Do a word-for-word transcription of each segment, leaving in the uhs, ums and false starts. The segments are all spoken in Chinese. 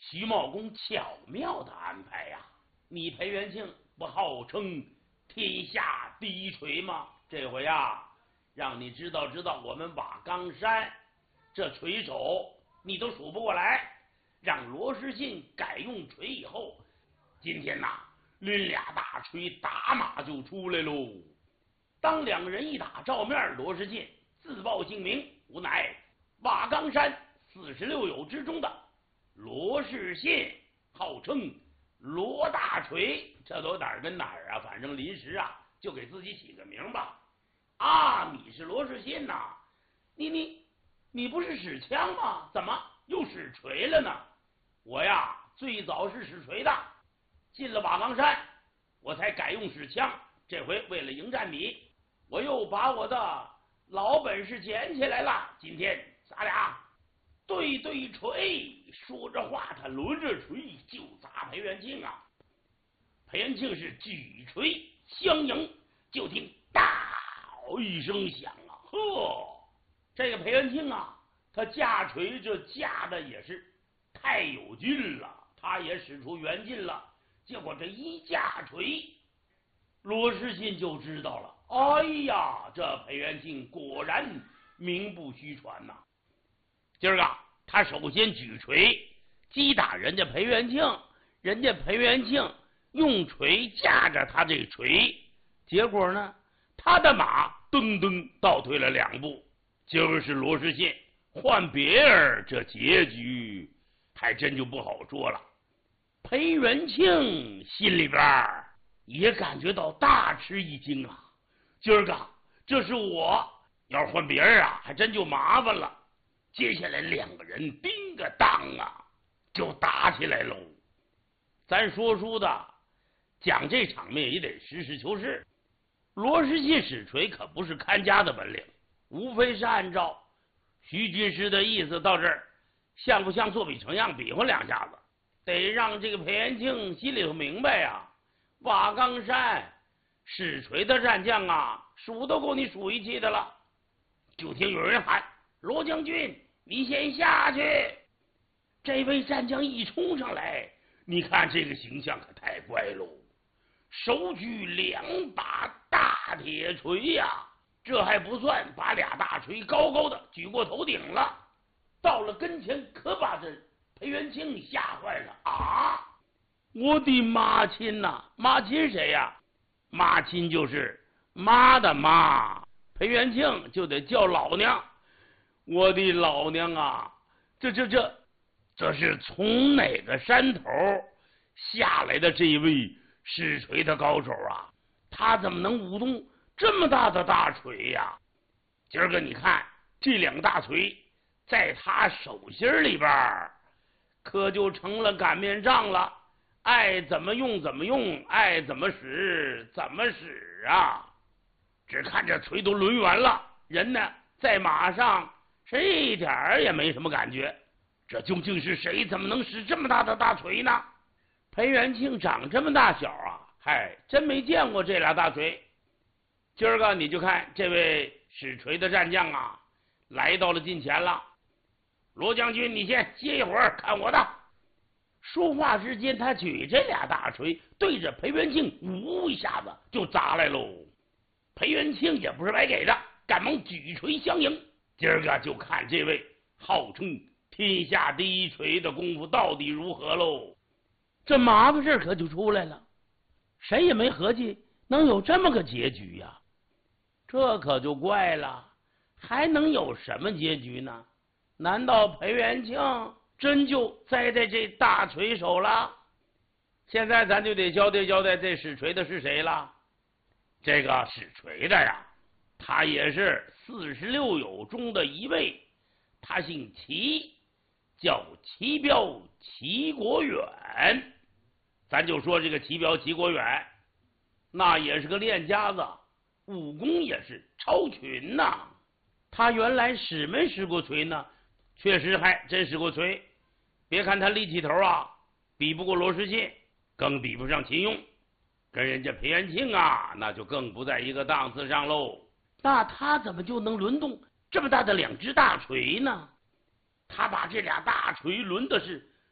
徐茂公巧妙的安排呀！你裴元庆不号称天下第一锤吗？这回呀，让你知道知道我们瓦岗山这锤手你都数不过来。让罗士信改用锤以后，今天呐，抡俩大锤打马就出来喽。当两人一打照面，罗士信自报姓名，吾乃瓦岗山四十六友之中的罗士信，号称罗大锤。这都哪儿跟哪儿啊？反正临时啊，就给自己起个名吧。啊，你是罗士信呐、啊？你你你不是使枪吗？怎么又使锤了呢？我呀，最早是使锤的，进了瓦岗山，我才改用使枪。这回为了迎战你，我又把我的老本事捡起来了。今天咱俩对对锤。说着话，他抡着锤就砸裴元庆啊！裴元庆是举锤相迎，就听大一声响啊！呵，这个裴元庆啊，他架锤这架的也是太有劲了，他也使出原劲了。结果这一架锤，罗士信就知道了。哎呀，这裴元庆果然名不虚传呐、啊！今儿个他首先举锤击打人家裴元庆，人家裴元庆用锤架着他这锤，结果呢，他的马噔噔倒退了两步。今儿是罗士信换别人，这结局还真就不好说了。裴元庆心里边也感觉到大吃一惊啊！今儿个这是我要是换别人啊，还真就麻烦了。接下来两个人叮个当啊，就打起来喽。咱说书的讲这场面也得实事求是。罗士信使锤可不是看家的本领，无非是按照徐军师的意思到这儿，像不像作比成样比划两下子，得让这个裴元庆心里头明白呀、啊。瓦岗山使锤的战将啊，数都够你数一气的了。就听有人喊：“罗将军，你先下去！”这位战将一冲上来，你看这个形象可太怪喽！手举两把大铁锤呀、啊，这还不算，把俩大锤高高的举过头顶了。到了跟前，可把这裴元庆吓坏了啊！我的妈亲呐、啊！妈亲谁呀、啊？妈亲就是妈的妈，裴元庆就得叫老娘。我的老娘啊！这这这，这是从哪个山头下来的这一位使锤的高手啊？他怎么能舞动这么大的大锤呀、啊？今儿个你看这两个大锤在他手心里边，可就成了擀面杖了。爱怎么用怎么用，爱怎么使怎么使啊！只看这锤都抡圆了，人呢在马上谁一点儿也没什么感觉。这究竟是谁？怎么能使这么大的大锤呢？裴元庆长这么大小啊，嗨，真没见过这俩大锤。今儿个你就看这位使锤的战将啊，来到了近前了。罗将军，你先歇一会儿，看我的。说话之间，他举这俩大锤对着裴元庆，呜一下子就砸来喽。裴元庆也不是白给的，赶忙举锤相迎。今儿个就看这位号称天下第一锤的功夫到底如何喽。这麻烦事可就出来了，谁也没合计能有这么个结局呀、啊。这可就怪了，还能有什么结局呢？难道裴元庆真就栽在这大锤手了？现在咱就得交代交代这使锤的是谁了。这个使锤的呀，他也是四十六友中的一位，他姓齐，叫齐彪齐国远。咱就说这个齐彪齐国远，那也是个练家子，武功也是超群呐、啊。他原来使没使过锤呢？确实还真使过锤。别看他力气头啊，比不过罗士信，更比不上秦庸，跟人家裴元庆啊，那就更不在一个档次上喽。那他怎么就能轮动这么大的两只大锤呢？他把这俩大锤抡的是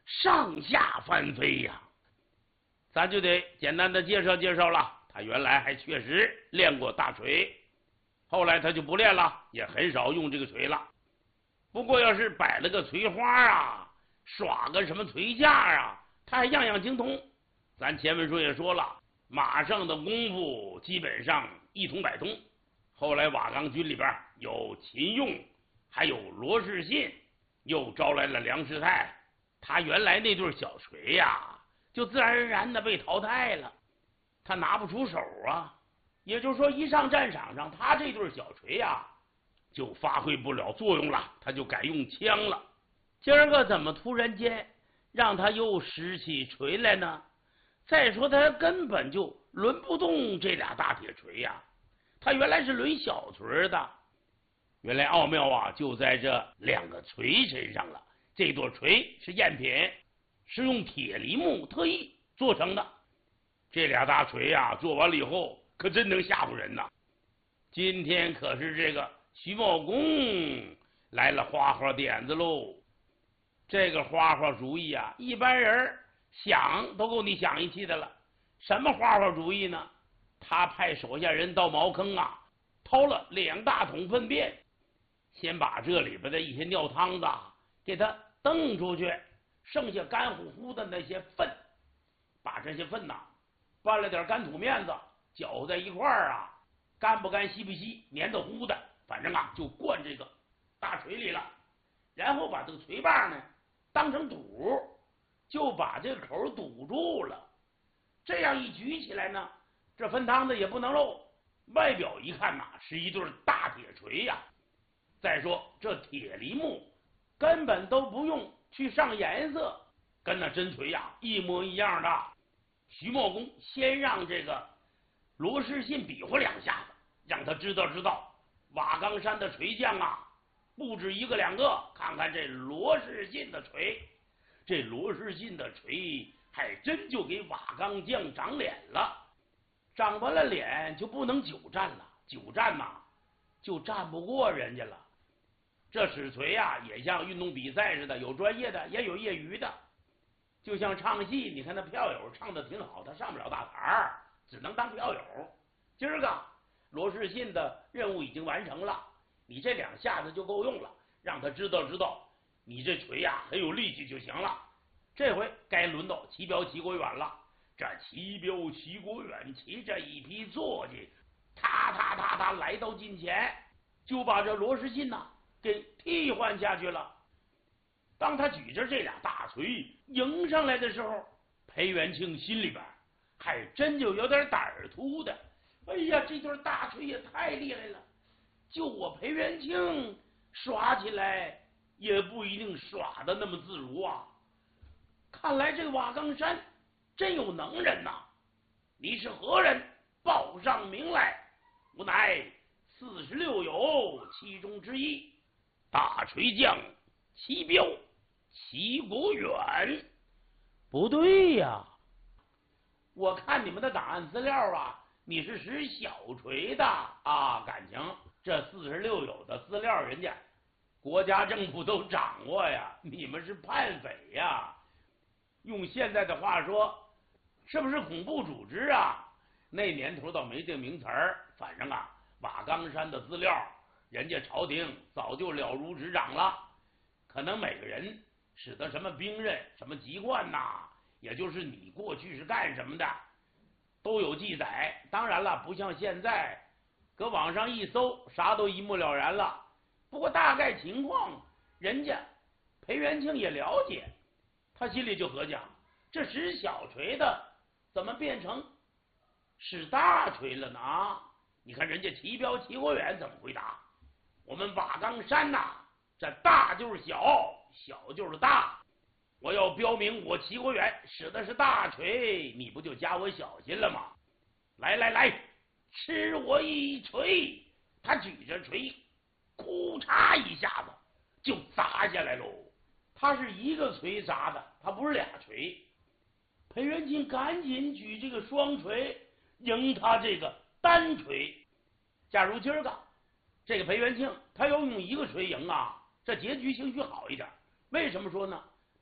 上下翻飞呀。咱就得简单的介绍介绍了，他原来还确实练过大锤，后来他就不练了，也很少用这个锤了。不过要是摆了个锤花啊，耍个什么锤架啊，他还样样精通。咱前文书也说了，马上的功夫基本上一通百通。后来瓦岗军里边有秦用，还有罗士信，又招来了梁世泰，他原来那对小锤呀，就自然而然的被淘汰了，他拿不出手啊。也就是说，一上战场上，他这对小锤呀就发挥不了作用了，他就改用枪了。今儿个怎么突然间让他又拾起锤来呢？再说他根本就抡不动这俩大铁锤呀，他原来是抡小锤的。原来奥妙啊就在这两个锤身上了。这座锤是赝品，是用铁梨木特意做成的。这俩大锤呀、啊、做完了以后可真能吓唬人呐。今天可是这个徐茂公来了花花点子喽。这个花花主意啊，一般人想都够你想一气的了。什么花花主意呢？他派手下人到茅坑啊，掏了两大桶粪便，先把这里边的一些尿汤子给它蹬出去，剩下干乎乎的那些粪，把这些粪呐拌了点干土面子搅在一块儿啊，干不干稀不稀，黏得糊的，反正啊就灌这个大锤里了。然后把这个锤把呢当成堵，就把这个口堵住了。这样一举起来呢，这粪汤子也不能漏，外表一看呐是一对大铁锤呀。再说这铁梨木根本都不用去上颜色，跟那真锤呀一模一样的。徐茂公先让这个罗士信比划两下子，让他知道知道瓦岗山的锤匠啊不止一个两个。看看这罗士信的锤，这罗士信的锤还真就给瓦岗匠长脸了。长完了脸就不能久战了，久战呐就战不过人家了。这使锤啊也像运动比赛似的，有专业的也有业余的。就像唱戏，你看那票友唱的挺好，他上不了大台，只能当票友。今儿个罗士信的任务已经完成了，你这两下子就够用了，让他知道知道你这锤呀、啊、很有力气就行了。这回该轮到齐彪齐国远了。这齐彪齐国远骑着一匹坐骑，踏踏踏踏来到近前，就把这罗士信呐、啊、给替换下去了。当他举着这俩大锤迎上来的时候，裴元庆心里边还真就有点胆儿突的。哎呀，这对大锤也太厉害了，就我裴元庆耍起来也不一定耍的那么自如啊。看来这个瓦岗山真有能人呐、啊！你是何人？报上名来。我乃四十六友其中之一，大锤匠齐彪齐国远。不对呀，我看你们的档案资料啊，你是使小锤的啊，感情这四十六友的资料人家国家政府都掌握呀，你们是叛匪呀。用现在的话说，是不是恐怖组织啊？那年头倒没这名词儿，反正啊，瓦岗山的资料，人家朝廷早就了如指掌了。可能每个人使得什么兵刃、什么籍贯呐，也就是你过去是干什么的，都有记载。当然了，不像现在，搁网上一搜，啥都一目了然了。不过大概情况，人家裴元庆也了解。他心里就合计，这使小锤的怎么变成使大锤了呢？啊，你看人家齐彪齐国远怎么回答？我们瓦岗山呐、啊，这大就是小，小就是大。我要标明我齐国远使的是大锤，你不就加我小心了吗？来来来，吃我一锤！他举着锤，哭嚓一下子就砸下来喽。他是一个锤砸的，他不是俩锤。裴元庆赶紧举这个双锤迎他这个单锤。假如今儿个这个裴元庆他要用一个锤赢啊，这结局兴许好一点。为什么说呢？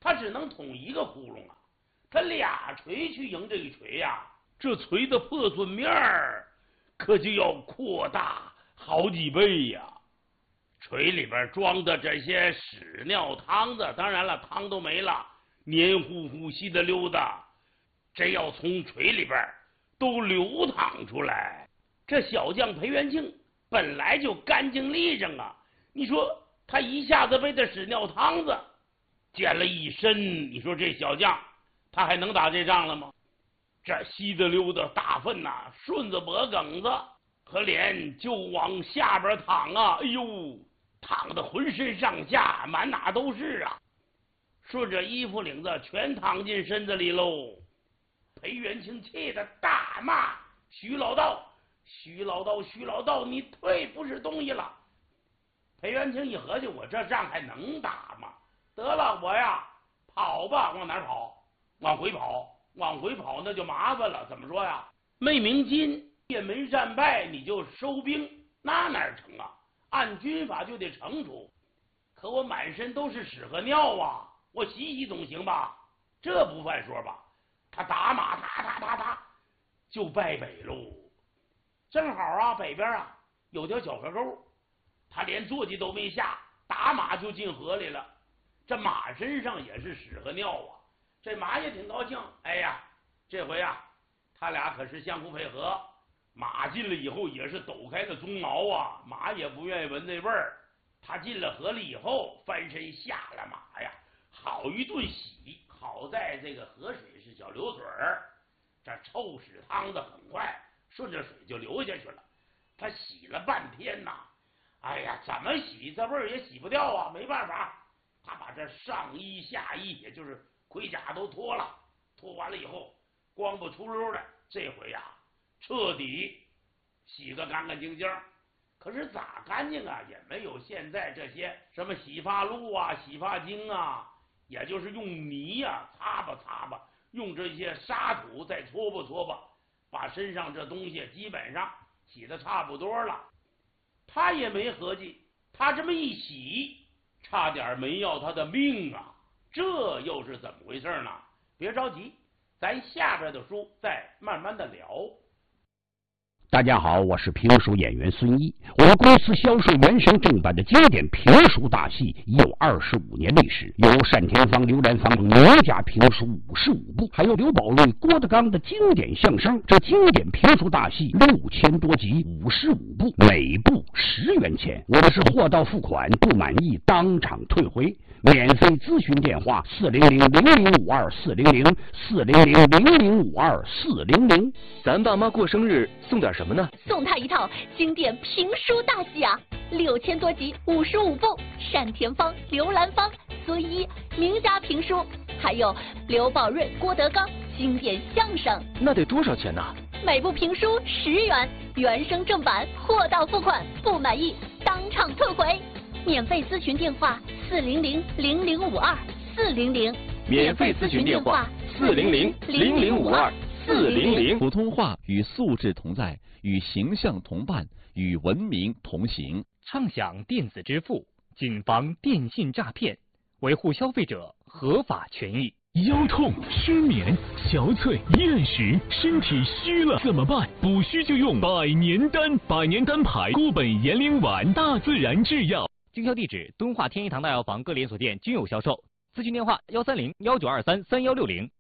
他只能捅一个窟窿啊，他俩锤去迎这个锤呀、啊，这锤的破损面儿可就要扩大好几倍呀、啊。锤里边装的这些屎尿汤子，当然了，汤都没了，黏糊糊稀的溜达，这要从锤里边都流淌出来。这小将裴元庆本来就干净利整啊，你说他一下子被这屎尿汤子溅了一身，你说这小将他还能打这仗了吗？这稀的溜的大粪呐、啊，顺着脖梗子和脸就往下边淌啊，哎呦，淌得浑身上下满哪都是啊，顺着衣服领子全淌进身子里喽。裴元庆气得大骂徐老道，徐老道，徐老道，你忒不是东西了。裴元庆一合计，我这仗还能打吗？得了，我呀跑吧，往哪跑？往回跑，往回跑那就麻烦了。怎么说呀？没鸣金，也没战败，你就收兵，那哪成啊？按军法就得惩处。可我满身都是屎和尿啊，我洗洗总行吧？这不犯说吧？他打马，踏踏踏踏就败北喽。正好啊，北边啊有条小河沟，他连坐骑都没下，打马就进河里了。这马身上也是屎和尿啊，这马也挺高兴。哎呀，这回啊，他俩可是相互配合。马进了以后也是抖开了鬃毛啊，马也不愿意闻那味儿。他进了河里以后，翻身下了马呀，好一顿洗。好在这个河水是小流水儿，这臭屎汤子很快顺着水就流下去了。他洗了半天呐，哎呀，怎么洗这味儿也洗不掉啊，没办法，他把这上衣下衣也就是盔甲都脱了，脱完了以后光不出溜的，这回呀、啊、彻底洗个干干净净。可是咋干净啊，也没有现在这些什么洗发露啊洗发精啊，也就是用泥呀、啊、擦吧擦吧，用这些沙土再搓吧搓吧，把身上这东西基本上洗得差不多了。他也没合计，他这么一洗差点没要他的命啊，这又是怎么回事呢？别着急，咱下边的书再慢慢的聊。 大家好，我是评书演员孙一。我们公司销售原声正版的经典评书大戏已有二十五年历史，有单田芳、刘兰芳名家评书五十五部，还有刘宝瑞、郭德纲的经典相声。这经典评书大戏六千多集，五十五部，每部十元钱。我们是货到付款，不满意当场退回。免费咨询电话：四零零零零五二四零零四零零零零五二四零零。 咱爸妈过生日送点什么呢？ 送他一套经典评书大戏啊，六千多集，五十五部，单田芳、刘兰芳、孙一名家评书，还有刘宝瑞、郭德纲经典相声。 那得多少钱呢？ 每部评书十元，原声正版，货到付款，不满意当场退回。免费咨询电话：四零零零零五二四零零。 免费咨询电话：四零零零零五二四零零。 普通话与素质同在，与形象同伴，与文明同行。 畅享电子支付，谨防电信诈骗，维护消费者合法权益。 腰痛、失眠、憔悴、厌食，身体虚了怎么办？补虚就用百年丹，百年丹牌固本延龄丸，大自然制药。 经销地址：敦化天一堂大药房各连锁店均有销售。咨询电话：幺三零幺九二三三幺六零。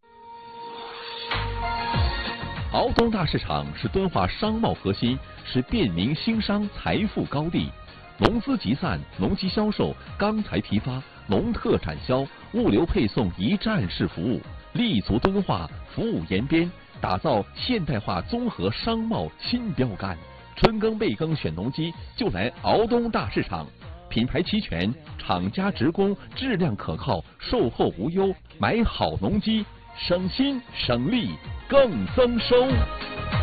敖东大市场是敦化商贸核心，是便民兴商财富高地。农资集散、农机销售、钢材批发、农特产销、物流配送一站式服务，立足敦化，服务延边，打造现代化综合商贸新标杆。春耕备耕选农机，就来敖东大市场。品牌齐全，厂家直供，质量可靠，售后无忧，买好农机，省心省力更增收。